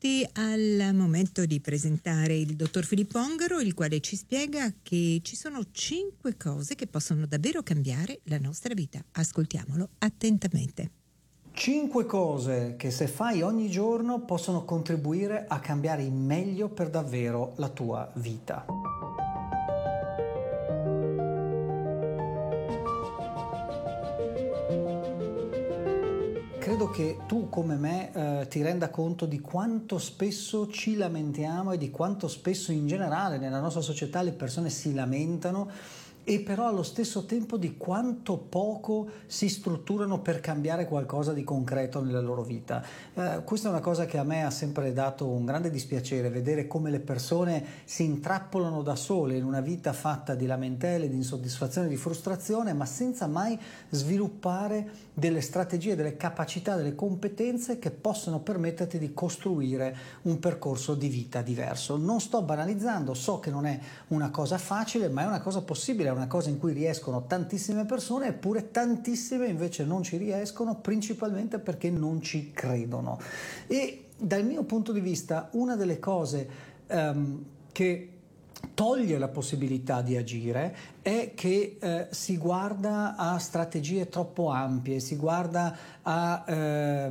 giunti al momento di presentare il dottor Filippo Ongaro, il quale ci spiega che ci sono 5 cose che possono davvero cambiare la nostra vita. Ascoltiamolo attentamente. 5 cose che se fai ogni giorno possono contribuire a cambiare in meglio per davvero la tua vita. Credo che tu come me ti renda conto di quanto spesso ci lamentiamo e di quanto spesso in generale nella nostra società le persone si lamentano, e però allo stesso tempo di quanto poco si strutturano per cambiare qualcosa di concreto nella loro vita. Questa è una cosa che a me ha sempre dato un grande dispiacere, vedere come le persone si intrappolano da sole in una vita fatta di lamentele, di insoddisfazione, di frustrazione, ma senza mai sviluppare delle strategie, delle capacità, delle competenze che possono permetterti di costruire un percorso di vita diverso. Non sto banalizzando, so che non è una cosa facile, ma è una cosa possibile, è una cosa in cui riescono tantissime persone, eppure tantissime invece non ci riescono, principalmente perché non ci credono. E dal mio punto di vista una delle cose che toglie la possibilità di agire è che si guarda a strategie troppo ampie, si guarda a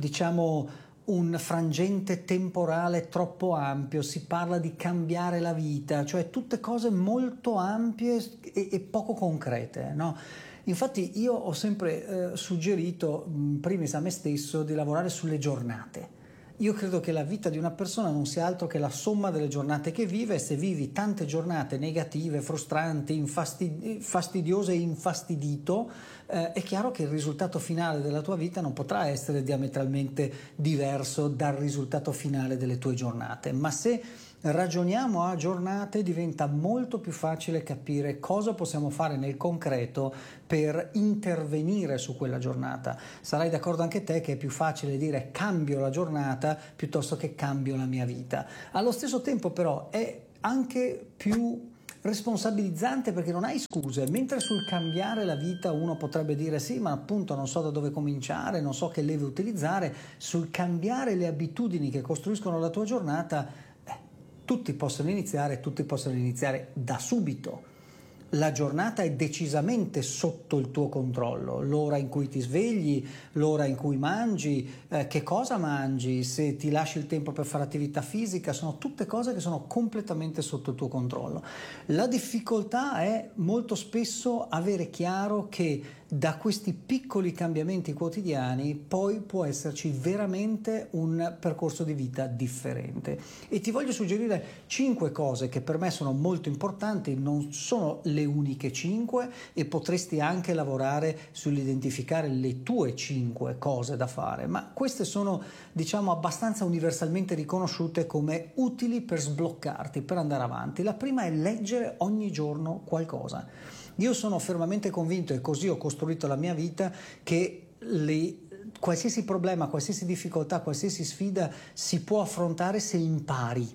un frangente temporale troppo ampio, si parla di cambiare la vita, cioè tutte cose molto ampie e poco concrete, no? Infatti io ho sempre suggerito, primis a me stesso, di lavorare sulle giornate. Io credo che la vita di una persona non sia altro che la somma delle giornate che vive, e se vivi tante giornate negative, frustranti, fastidiose e infastidito, è chiaro che il risultato finale della tua vita non potrà essere diametralmente diverso dal risultato finale delle tue giornate. Ma se ragioniamo a giornate diventa molto più facile capire cosa possiamo fare nel concreto per intervenire su quella giornata. Sarai d'accordo anche te che è più facile dire cambio la giornata piuttosto che cambio la mia vita. Allo stesso tempo però è anche più responsabilizzante perché non hai scuse, mentre sul cambiare la vita uno potrebbe dire sì, ma appunto non so da dove cominciare, non so che leve utilizzare. Sul cambiare le abitudini che costruiscono la tua giornata tutti possono iniziare da subito. La giornata è decisamente sotto il tuo controllo, l'ora in cui ti svegli, l'ora in cui mangi, che cosa mangi, se ti lasci il tempo per fare attività fisica, sono tutte cose che sono completamente sotto il tuo controllo. La difficoltà è molto spesso avere chiaro che da questi piccoli cambiamenti quotidiani poi può esserci veramente un percorso di vita differente. E ti voglio suggerire 5 cose che per me sono molto importanti, non sono le uniche 5, e potresti anche lavorare sull'identificare le tue 5 cose da fare, ma queste sono, diciamo, abbastanza universalmente riconosciute come utili per sbloccarti, per andare avanti. La prima è leggere ogni giorno qualcosa. Io sono fermamente convinto, e così ho costruito la mia vita, che qualsiasi problema, qualsiasi difficoltà, qualsiasi sfida si può affrontare se impari.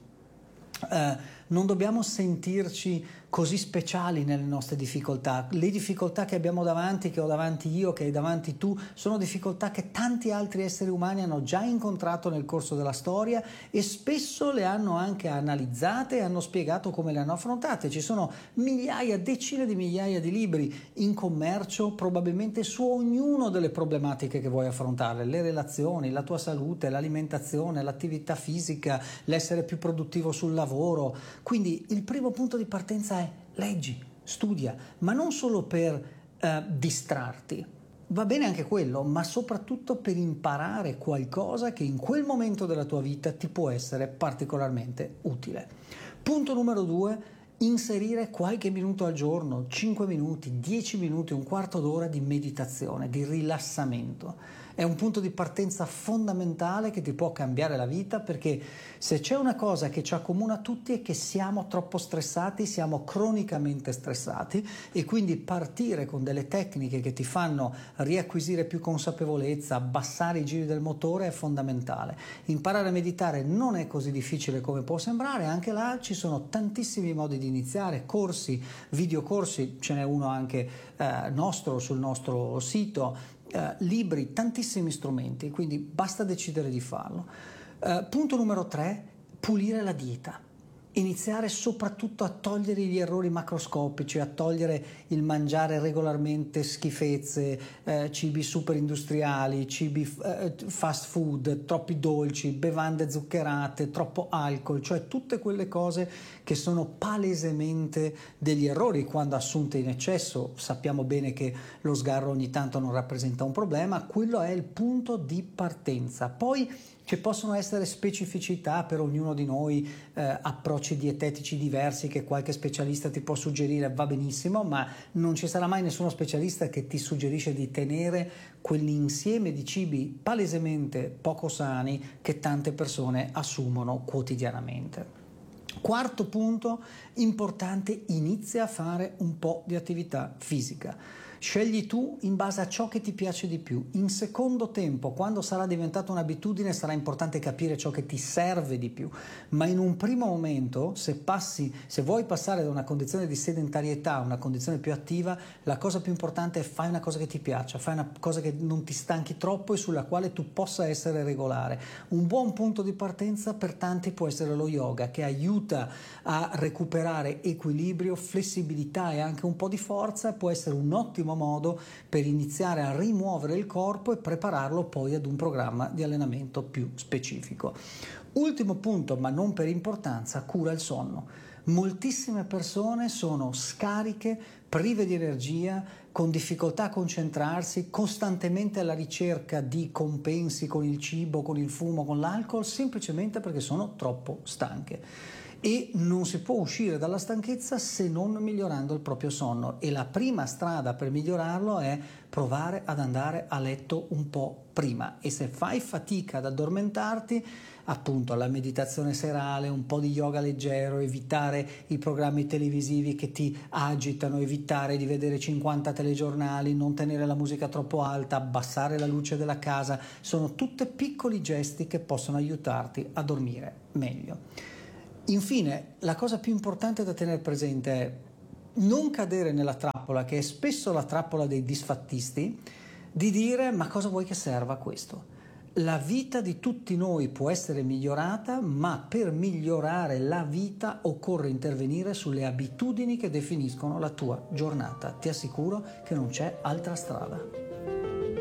Non dobbiamo sentirci così speciali nelle nostre difficoltà. Le difficoltà che abbiamo davanti, che ho davanti io, che hai davanti tu, sono difficoltà che tanti altri esseri umani hanno già incontrato nel corso della storia e spesso le hanno anche analizzate e hanno spiegato come le hanno affrontate. Ci sono migliaia, decine di migliaia di libri in commercio probabilmente su ognuno delle problematiche che vuoi affrontare: le relazioni, la tua salute, l'alimentazione, l'attività fisica, l'essere più produttivo sul lavoro. Quindi il primo punto di partenza è leggi, studia, ma non solo per distrarti, va bene anche quello, ma soprattutto per imparare qualcosa che in quel momento della tua vita ti può essere particolarmente utile. Punto numero 2: inserire qualche minuto al giorno, 5 minuti, 10 minuti, un quarto d'ora di meditazione, di rilassamento. È un punto di partenza fondamentale che ti può cambiare la vita, perché se c'è una cosa che ci accomuna tutti è che siamo troppo stressati, siamo cronicamente stressati, e quindi partire con delle tecniche che ti fanno riacquisire più consapevolezza, abbassare i giri del motore è fondamentale. Imparare a meditare non è così difficile come può sembrare, anche là ci sono tantissimi modi di iniziare, corsi, videocorsi, ce n'è uno anche nostro sul nostro sito, libri, tantissimi strumenti, quindi basta decidere di farlo. Punto numero 3, pulire la dieta. Iniziare soprattutto a togliere gli errori macroscopici, a togliere il mangiare regolarmente schifezze, cibi super industriali, cibi fast food, troppi dolci, bevande zuccherate, troppo alcol, cioè tutte quelle cose che sono palesemente degli errori quando assunte in eccesso. Sappiamo bene che lo sgarro ogni tanto non rappresenta un problema, quello è il punto di partenza. Poi ci possono essere specificità per ognuno di noi, approcci dietetici diversi che qualche specialista ti può suggerire, va benissimo, ma non ci sarà mai nessuno specialista che ti suggerisce di tenere quell'insieme di cibi palesemente poco sani che tante persone assumono quotidianamente. Quarto punto importante, inizia a fare un po' di attività fisica. Scegli tu in base a ciò che ti piace di più. In secondo tempo, quando sarà diventata un'abitudine, sarà importante capire ciò che ti serve di più. Ma in un primo momento, se vuoi passare da una condizione di sedentarietà a una condizione più attiva, la cosa più importante è fai una cosa che ti piaccia, fai una cosa che non ti stanchi troppo e sulla quale tu possa essere regolare. Un buon punto di partenza per tanti può essere lo yoga, che aiuta a recuperare equilibrio, flessibilità e anche un po' di forza. Può essere un ottimo modo per iniziare a rimuovere il corpo e prepararlo poi ad un programma di allenamento più specifico. Ultimo punto, ma non per importanza, cura il sonno. Moltissime persone sono scariche, prive di energia, con difficoltà a concentrarsi, costantemente alla ricerca di compensi con il cibo, con il fumo, con l'alcol, semplicemente perché sono troppo stanche. E non si può uscire dalla stanchezza se non migliorando il proprio sonno, e la prima strada per migliorarlo è provare ad andare a letto un po' prima. E se fai fatica ad addormentarti, appunto la meditazione serale, un po' di yoga leggero, evitare i programmi televisivi che ti agitano, evitare di vedere 50 telegiornali, non tenere la musica troppo alta, abbassare la luce della casa, sono tutti piccoli gesti che possono aiutarti a dormire meglio. Infine, la cosa più importante da tenere presente è non cadere nella trappola, che è spesso la trappola dei disfattisti, di dire: ma cosa vuoi che serva questo? La vita di tutti noi può essere migliorata, ma per migliorare la vita occorre intervenire sulle abitudini che definiscono la tua giornata. Ti assicuro che non c'è altra strada.